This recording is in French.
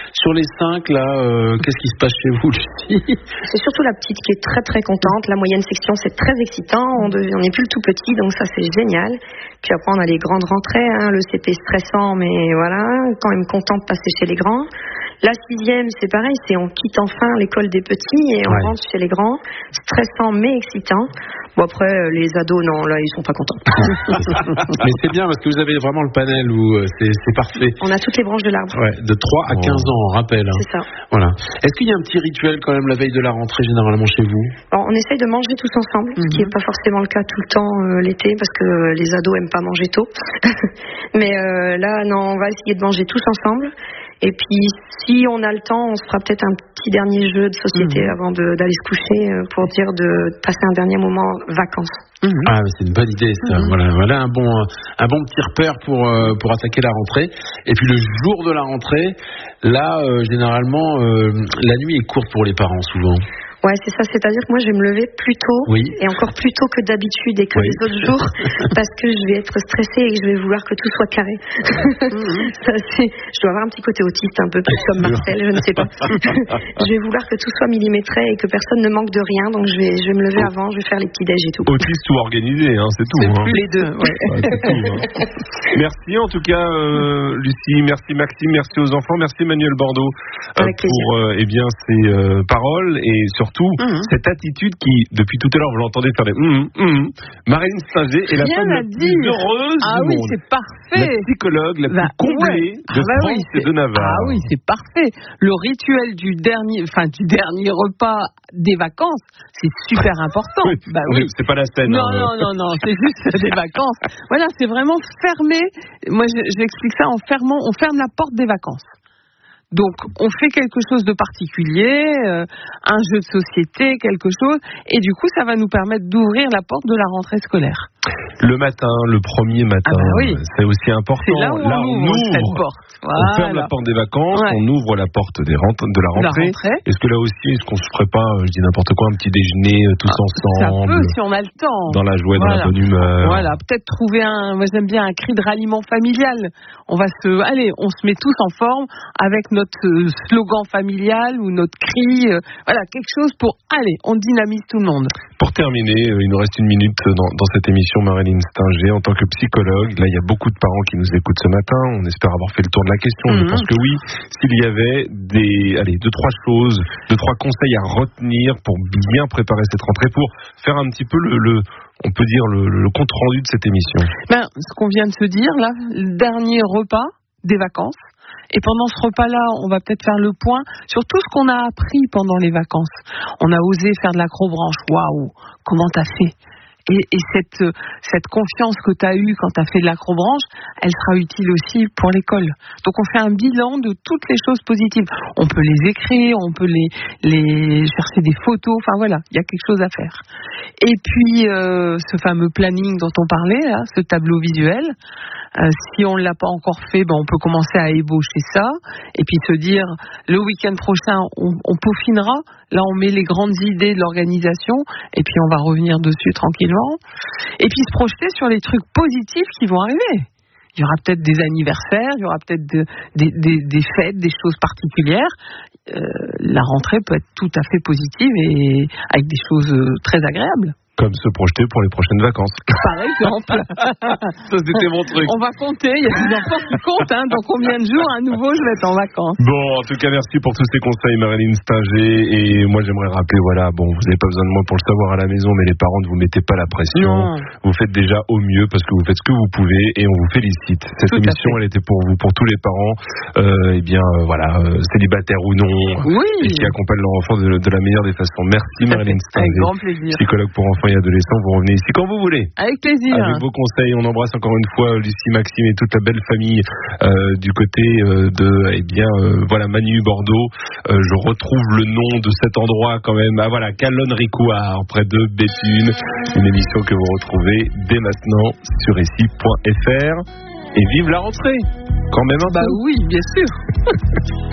Sur les 5, là, qu'est-ce qui se passe chez vous, Lucie? C'est surtout la petite qui est très très contente. La moyenne section, c'est très excitant. On n'est plus le tout petit, donc ça c'est génial. Puis après, on a les grandes rentrées. Le CP stressant, mais voilà, quand même content de passer chez les grands. La 6e, c'est pareil, c'est on quitte enfin l'école des petits et on rentre chez les grands. Stressant mais excitant. Bon après, les ados, non, là, ils sont pas contents. Mais c'est bien parce que vous avez vraiment le panel où c'est parfait. On a toutes les branches de l'arbre. Ouais, de 3 à 15 ans, on rappelle. C'est ça. Voilà. Est-ce qu'il y a un petit rituel quand même la veille de la rentrée généralement chez vous? Alors, on essaye de manger tous ensemble, ce qui n'est pas forcément le cas tout le temps l'été parce que les ados aiment pas manger tôt. Mais là, non, on va essayer de manger tous ensemble. Et puis, si on a le temps, on se fera peut-être un petit dernier jeu de société avant d'aller se coucher pour dire de passer un dernier moment vacances. Ah, mais c'est une bonne idée, ça. Voilà un bon petit repère pour attaquer la rentrée. Et puis le jour de la rentrée, là, généralement, la nuit est courte pour les parents, souvent. Ouais, c'est ça. C'est-à-dire que moi, je vais me lever plus tôt et encore plus tôt que d'habitude et que les autres jours parce que je vais être stressée et que je vais vouloir que tout soit carré. Ça, je dois avoir un petit côté autiste, un peu plus comme Marcel, je ne sais pas. Je vais vouloir que tout soit millimétré et que personne ne manque de rien. Donc, je vais me lever avant, je vais faire les petits déj et tout. Autiste ou organisé, c'est tout. C'est plus les deux. C'est tout, Merci en tout cas, Lucie. Merci Maxime. Merci aux enfants. Merci Emmanuel Bordeaux pour ces paroles et surtout cette attitude qui, depuis tout à l'heure, vous l'entendez faire des Marilyn Stinger est la femme la plus heureuse du monde. C'est parfait. La psychologue la plus comblée de France et de Navarre. Ah oui, c'est parfait. Le rituel du dernier repas des vacances, c'est super important. Oui, c'est pas la scène. Non, c'est juste des vacances. Voilà, c'est vraiment fermé. Moi, j'explique ça on ferme la porte des vacances. Donc, on fait quelque chose de particulier, un jeu de société, quelque chose, et du coup, ça va nous permettre d'ouvrir la porte de la rentrée scolaire. Le matin, le premier matin, c'est aussi important. C'est là où on ouvre cette porte. On ferme la porte des vacances, on ouvre la porte de la rentrée. Est-ce que là aussi, est-ce qu'on se ferait pas, je dis n'importe quoi, un petit déjeuner tous ensemble? Ça peut, si on a le temps. Dans la joie, dans la bonne humeur. Voilà, peut-être trouver moi j'aime bien un cri de ralliement familial. On se met tous en forme avec notre slogan familial ou notre cri. Quelque chose pour, on dynamise tout le monde. Pour terminer, il nous reste 1 minute dans cette émission, Marilyn Stinger, en tant que psychologue. Là, il y a beaucoup de parents qui nous écoutent ce matin. On espère avoir fait le tour de la question. Je pense que oui. S'il y avait 2-3 choses, 2-3 conseils à retenir pour bien préparer cette rentrée, pour faire un petit peu on peut dire le compte rendu de cette émission. Ce qu'on vient de se dire, là, le dernier repas des vacances. Et pendant ce repas-là, on va peut-être faire le point sur tout ce qu'on a appris pendant les vacances. On a osé faire de l'acrobranche. Waouh, comment t'as fait? Et cette confiance que tu as eue quand tu as fait de l'acrobranche, elle sera utile aussi pour l'école. Donc on fait un bilan de toutes les choses positives. On peut les écrire, on peut les chercher des photos, il y a quelque chose à faire. Et puis ce fameux planning dont on parlait, là, ce tableau visuel, si on ne l'a pas encore fait, on peut commencer à ébaucher ça et puis se dire le week-end prochain on peaufinera. Là on met les grandes idées de l'organisation et puis on va revenir dessus tranquillement et puis se projeter sur les trucs positifs qui vont arriver. Il y aura peut-être des anniversaires, il y aura peut-être des fêtes, des choses particulières. La rentrée peut être tout à fait positive et avec des choses très agréables. Comme se projeter pour les prochaines vacances. Par exemple. Ça, c'était mon truc. On va compter, il y a des enfants qui comptent, dans combien de jours à nouveau je vais être en vacances. Bon, en tout cas, merci pour tous ces conseils, Marilyn Stinger. Et moi, j'aimerais rappeler, vous n'avez pas besoin de moi pour le savoir à la maison, mais les parents, ne vous mettez pas la pression. Non. Vous faites déjà au mieux parce que vous faites ce que vous pouvez et on vous félicite. Cette émission, elle était pour vous, pour tous les parents, célibataires ou non, et qui accompagnent leur enfant de la meilleure des façons. Merci, Marilyn Stinger. Avec grand plaisir. Psychologue pour enfants et adolescents, vous revenez ici quand vous voulez. Avec plaisir. Avec vos conseils, on embrasse encore une fois Lucie, Maxime et toute la belle famille du côté de Manu Bordeaux. Je retrouve le nom de cet endroit quand même. Calonne-Ricouard, près de Béthune. Une émission que vous retrouvez dès maintenant sur RCI.fr. Et vive la rentrée, quand même un peu. Oui, bien sûr.